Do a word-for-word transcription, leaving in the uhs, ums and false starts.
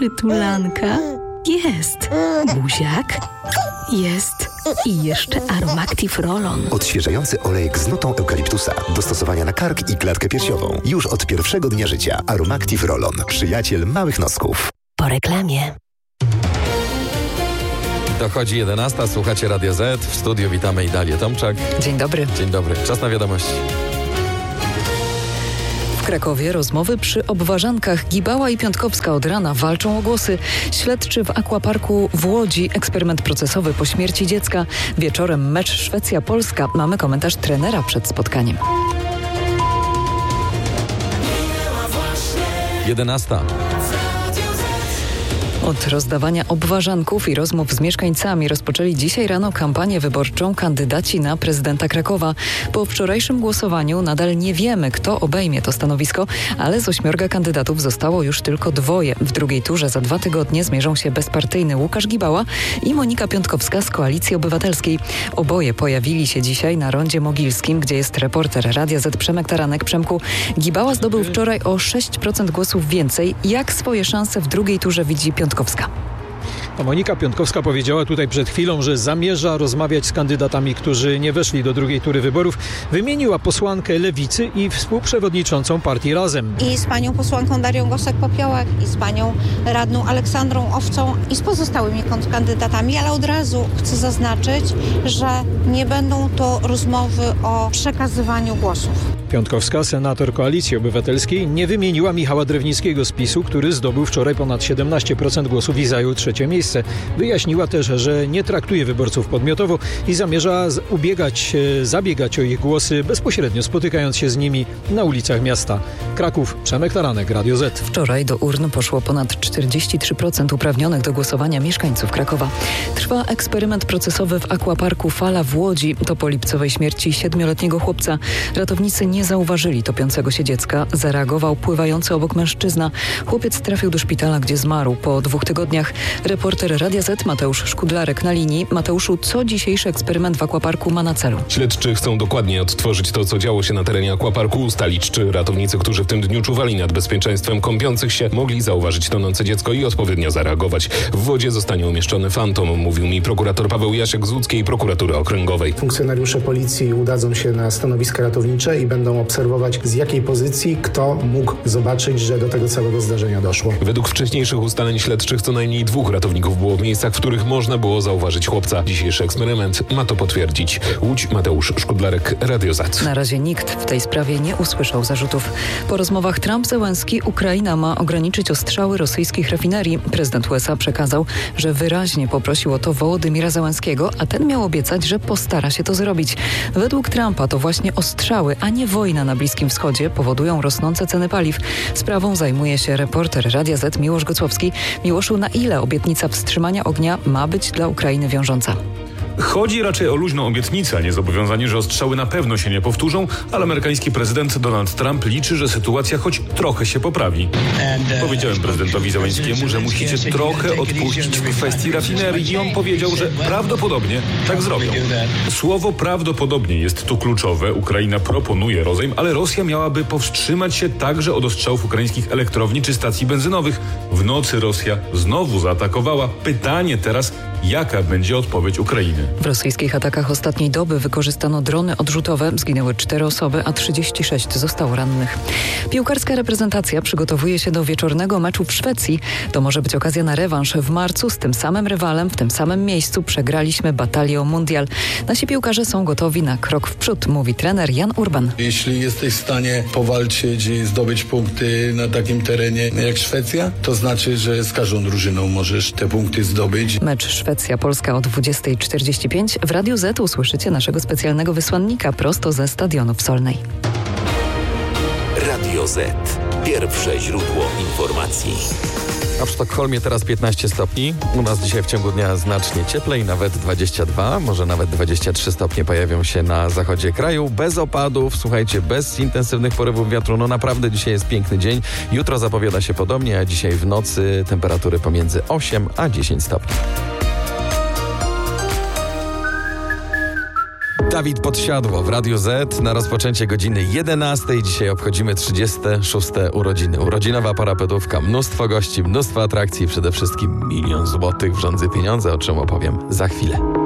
Przytulanka? Jest. Buziak? Jest. I jeszcze Aromactive Roll-On. Odświeżający olejek z nutą eukaliptusa. Do stosowania na kark i klatkę piersiową. Już od pierwszego dnia życia. Aromactive Roll-On. Przyjaciel małych nosków. Po reklamie. Dochodzi jedenasta, słuchacie Radio Z. W studiu witamy Idalię Tomczak. Dzień dobry. Dzień dobry. Czas na wiadomości. W Krakowie rozmowy przy obważankach. Gibała i Piątkowska od rana walczą o głosy. Śledczy w Aquaparku w Łodzi. Eksperyment procesowy po śmierci dziecka. Wieczorem mecz Szwecja-Polska. Mamy komentarz trenera przed spotkaniem. jedenasta. Od rozdawania obważanków i rozmów z mieszkańcami rozpoczęli dzisiaj rano kampanię wyborczą kandydaci na prezydenta Krakowa. Po wczorajszym głosowaniu nadal nie wiemy, kto obejmie to stanowisko, ale z ośmiorga kandydatów zostało już tylko dwoje. W drugiej turze za dwa tygodnie zmierzą się bezpartyjny Łukasz Gibała i Monika Piątkowska z Koalicji Obywatelskiej. Oboje pojawili się dzisiaj na rondzie mogilskim, gdzie jest reporter Radia Z Przemek Taranek. Przemku, Gibała zdobył wczoraj o sześć procent głosów więcej. Jak swoje szanse w drugiej turze widzi Piątkowska? A Monika Piątkowska powiedziała tutaj przed chwilą, że zamierza rozmawiać z kandydatami, którzy nie weszli do drugiej tury wyborów. Wymieniła posłankę Lewicy i współprzewodniczącą partii Razem. I z panią posłanką Darią Gosek-Popiołek, i z panią radną Aleksandrą Owcą, i z pozostałymi kandydatami, ale od razu chcę zaznaczyć, że nie będą to rozmowy o przekazywaniu głosów. Piątkowska, senator Koalicji Obywatelskiej, nie wymieniła Michała Drewnickiego z PiSu, który zdobył wczoraj ponad siedemnaście procent głosów i zajął trzecie miejsce. Wyjaśniła też, że nie traktuje wyborców podmiotowo i zamierza ubiegać, zabiegać o ich głosy bezpośrednio, spotykając się z nimi na ulicach miasta. Kraków, Przemek Taranek, Radio Z. Wczoraj do urn poszło ponad czterdzieści trzy procent uprawnionych do głosowania mieszkańców Krakowa. Trwa eksperyment procesowy w Aquaparku Fala w Łodzi. To po lipcowej śmierci siedmioletniego chłopca. Ratownicy nie zauważyli topiącego się dziecka. Zareagował pływający obok mężczyzna. Chłopiec trafił do szpitala, gdzie zmarł po dwóch tygodniach. Reporter Radia Z Mateusz Szkudlarek na linii. Mateuszu, co dzisiejszy eksperyment w Aquaparku ma na celu? Śledczy chcą dokładnie odtworzyć to, co działo się na terenie Aquaparku, ustalić, czy ratownicy, którzy w tym dniu czuwali nad bezpieczeństwem kąpiących się, mogli zauważyć tonące dziecko i odpowiednio zareagować. W wodzie zostanie umieszczony fantom, mówił mi prokurator Paweł Jasiek z łódzkiej prokuratury okręgowej. Funkcjonariusze policji udadzą się na stanowiska ratownicze i będą obserwować, z jakiej pozycji kto mógł zobaczyć, że do tego całego zdarzenia doszło. Według wcześniejszych ustaleń śledczych co najmniej dwóch ratowników było w miejscach, w których można było zauważyć chłopca. Dzisiejszy eksperyment ma to potwierdzić. Łódź, Mateusz Szkudlarek, Radio Z. Na razie nikt w tej sprawie nie usłyszał zarzutów. Po rozmowach Trump-Zełenski Ukraina ma ograniczyć ostrzały rosyjskich rafinerii. Prezydent U S A przekazał, że wyraźnie poprosił o to Wołodymira Zełenskiego, a ten miał obiecać, że postara się to zrobić. Według Trumpa to właśnie ostrzały, a nie wojna na Bliskim Wschodzie powodują rosnące ceny paliw. Sprawą zajmuje się reporter Radia Z Miłosz Gocłowski. Miłoszu, na ile obietnica wstrzymania ognia ma być dla Ukrainy wiążąca? Chodzi raczej o luźną obietnicę, a nie zobowiązanie, że ostrzały na pewno się nie powtórzą, ale amerykański prezydent Donald Trump liczy, że sytuacja choć trochę się poprawi. Powiedziałem prezydentowi Zełenskiemu, że musicie trochę odpuścić w kwestii rafinerii i on powiedział, że prawdopodobnie tak zrobią. Słowo prawdopodobnie jest tu kluczowe. Ukraina proponuje rozejm, ale Rosja miałaby powstrzymać się także od ostrzałów ukraińskich elektrowni czy stacji benzynowych. W nocy Rosja znowu zaatakowała. Pytanie teraz, jaka będzie odpowiedź Ukrainy? W rosyjskich atakach ostatniej doby wykorzystano drony odrzutowe. Zginęły cztery osoby, a trzydzieści sześć zostało rannych. Piłkarska reprezentacja przygotowuje się do wieczornego meczu w Szwecji. To może być okazja na rewanż. W marcu z tym samym rywalem, w tym samym miejscu przegraliśmy batalię o mundial. Nasi piłkarze są gotowi na krok w przód, mówi trener Jan Urban. Jeśli jesteś w stanie powalczyć i zdobyć punkty na takim terenie jak Szwecja, to znaczy, że z każdą drużyną możesz te punkty zdobyć. Mecz Szwecja-Polska o dwudziesta czterdzieści pięć. W Radiu Z usłyszycie naszego specjalnego wysłannika prosto ze stadionu w Solnej. Radio Z. Pierwsze źródło informacji. A w Sztokholmie teraz piętnaście stopni. U nas dzisiaj w ciągu dnia znacznie cieplej, nawet dwadzieścia dwa, może nawet dwadzieścia trzy stopnie pojawią się na zachodzie kraju. Bez opadów, słuchajcie, bez intensywnych porywów wiatru. No naprawdę dzisiaj jest piękny dzień. Jutro zapowiada się podobnie, a dzisiaj w nocy temperatury pomiędzy osiem a dziesięć stopni. Dawid Podsiadło w Radiu Z na rozpoczęcie godziny jedenastej. Dzisiaj obchodzimy trzydzieste szóste urodziny. Urodzinowa parapetówka, mnóstwo gości, mnóstwo atrakcji, przede wszystkim milion złotych w Żądzy Pieniądze, o czym opowiem za chwilę.